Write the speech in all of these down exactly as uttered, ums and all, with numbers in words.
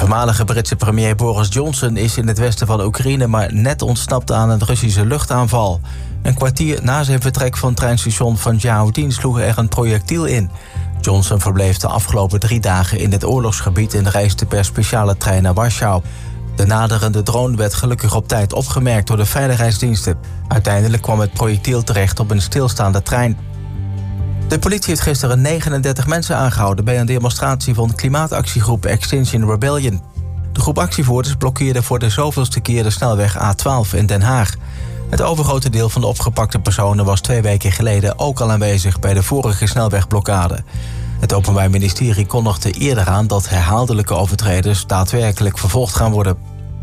voormalige Britse premier Boris Johnson is in het westen van Oekraïne maar net ontsnapt aan een Russische luchtaanval. Een kwartier na zijn vertrek van het treinstation van Jahoudin sloeg er een projectiel in. Johnson verbleef de afgelopen drie dagen in het oorlogsgebied en reisde per speciale trein naar Warschau. De naderende drone werd gelukkig op tijd opgemerkt door de veiligheidsdiensten. Uiteindelijk kwam het projectiel terecht op een stilstaande trein. De politie heeft gisteren negenendertig mensen aangehouden bij een demonstratie van klimaatactiegroep Extinction Rebellion. De groep actievoerders blokkeerde voor de zoveelste keer de snelweg A twaalf in Den Haag. Het overgrote deel van de opgepakte personen was twee weken geleden ook al aanwezig bij de vorige snelwegblokkade. Het Openbaar Ministerie kondigde eerder aan dat herhaaldelijke overtreders daadwerkelijk vervolgd gaan worden.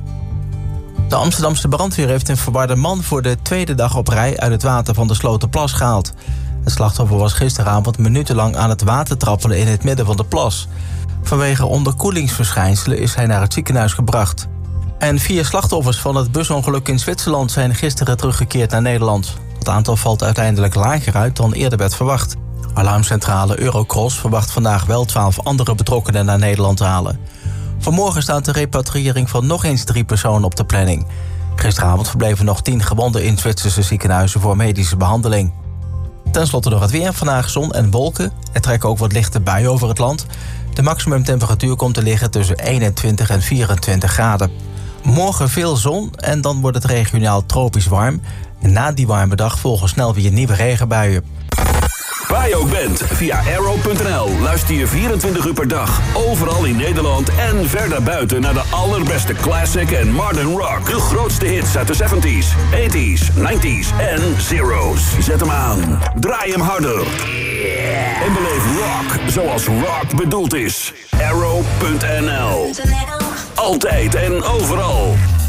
De Amsterdamse brandweer heeft een verwarde man voor de tweede dag op rij uit het water van de Slotenplas gehaald. Het slachtoffer was gisteravond minutenlang aan het water trappelen in het midden van de plas. Vanwege onderkoelingsverschijnselen is hij naar het ziekenhuis gebracht. En vier slachtoffers van het busongeluk in Zwitserland zijn gisteren teruggekeerd naar Nederland. Het aantal valt uiteindelijk lager uit dan eerder werd verwacht. Alarmcentrale Eurocross verwacht vandaag wel twaalf andere betrokkenen naar Nederland te halen. Vanmorgen staat de repatriëring van nog eens drie personen op de planning. Gisteravond verbleven nog tien gewonden in Zwitserse ziekenhuizen voor medische behandeling. Ten slotte nog het weer. Vandaag zon en wolken. Er trekken ook wat lichte buien over het land. De maximumtemperatuur komt te liggen tussen eenentwintig en vierentwintig graden. Morgen veel zon en dan wordt het regionaal tropisch warm. En na die warme dag volgen snel weer nieuwe regenbuien. Waar je ook bent, via Aero punt n l luister je vierentwintig uur per dag. Overal in Nederland en verder buiten naar de allerbeste classic en modern rock. De grootste hits uit de zeventies, tachtiger, negentiger en zero's. Zet hem aan, draai hem harder. En beleef rock zoals rock bedoeld is. Aero punt n l. Altijd en overal.